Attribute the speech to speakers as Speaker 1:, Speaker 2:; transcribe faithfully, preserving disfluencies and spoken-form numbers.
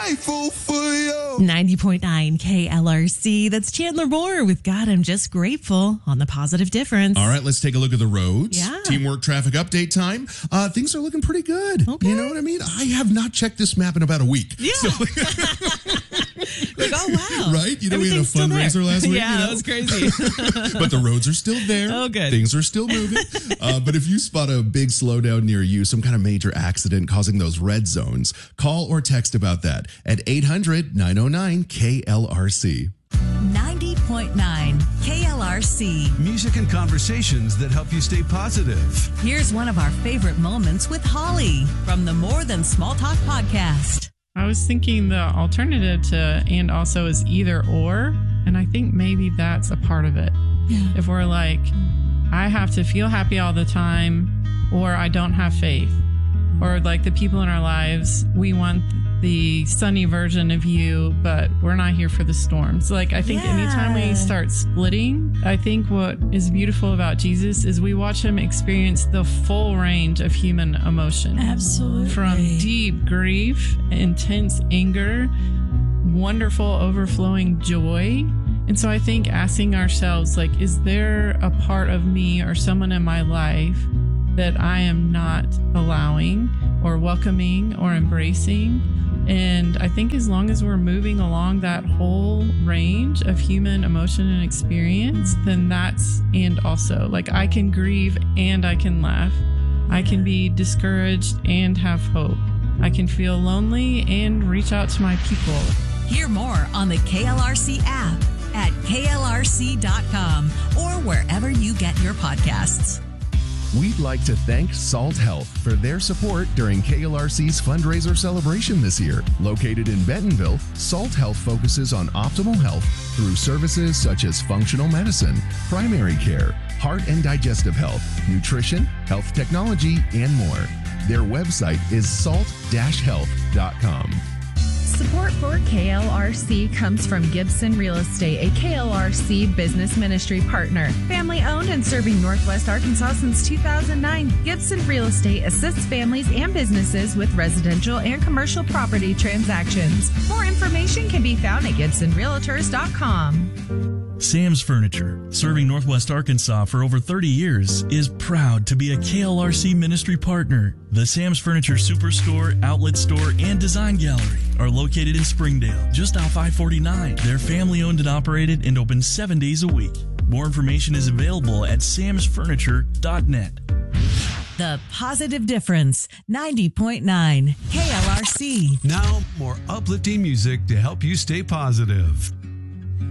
Speaker 1: grateful for you.
Speaker 2: ninety point nine K L R C. That's Chandler Moore with God, I'm Just Grateful on The Positive Difference.
Speaker 1: All right, let's take a look at the roads.
Speaker 2: Yeah.
Speaker 1: Teamwork traffic update time. Uh, things are looking pretty good.
Speaker 2: Okay.
Speaker 1: You know what I mean? I have not checked this map in about a week.
Speaker 2: Yeah.
Speaker 1: So,
Speaker 2: like, oh, wow.
Speaker 1: right? You know, we had a
Speaker 2: Everything's still
Speaker 1: fundraiser
Speaker 2: there.
Speaker 1: last week.
Speaker 2: Yeah,
Speaker 1: you know?
Speaker 2: that was crazy.
Speaker 1: But the roads are still there.
Speaker 2: Oh, good.
Speaker 1: Things are still moving. Uh, but if you spot a big slowdown near you, some kind of major accident causing those red zones, call or text about that at eight hundred nine oh nine K L R C.
Speaker 3: ninety point nine K L R C.
Speaker 4: Music and conversations that help you stay positive.
Speaker 3: Here's one of our favorite moments with Holly from the More Than Small Talk podcast.
Speaker 5: I was thinking the alternative to and also is either or, and I think maybe that's a part of it.
Speaker 2: Yeah.
Speaker 5: If we're like, I have to feel happy all the time, or I don't have faith, or like the people in our lives, we want the sunny version of you, but we're not here for the storms. Like, I think
Speaker 2: Yeah.
Speaker 5: anytime we start splitting, I think what is beautiful about Jesus is we watch him experience the full range of human emotion.
Speaker 2: Absolutely.
Speaker 5: From deep grief, intense anger, wonderful overflowing joy. And so I think asking ourselves, like, is there a part of me or someone in my life that I am not allowing or welcoming or embracing? And I think as long as we're moving along that whole range of human emotion and experience, then that's, and also, like, I can grieve and I can laugh. I can be discouraged and have hope. I can feel lonely and reach out to my people.
Speaker 3: Hear more on the K L R C app at K L R C dot com or wherever you get your podcasts.
Speaker 6: We'd like to thank Salt Health for their support during K L R C's fundraiser celebration this year. Located in Bentonville, Salt Health focuses on optimal health through services such as functional medicine, primary care, heart and digestive health, nutrition, health technology, and more. Their website is salt dash health dot com.
Speaker 7: Support for K L R C comes from Gibson Real Estate, a K L R C business ministry partner. Family owned and serving Northwest Arkansas since two thousand nine, Gibson Real Estate assists families and businesses with residential and commercial property transactions. More information can be found at gibson realtors dot com.
Speaker 8: Sam's Furniture, serving Northwest Arkansas for over thirty years, is proud to be a K L R C ministry partner. The Sam's Furniture Superstore, Outlet Store, and Design Gallery are located in Springdale, just off I forty-nine. They're family-owned and operated and open seven days a week. More information is available at sams furniture dot net.
Speaker 3: The Positive Difference, ninety point nine K L R C.
Speaker 4: Now, more uplifting music to help you stay positive.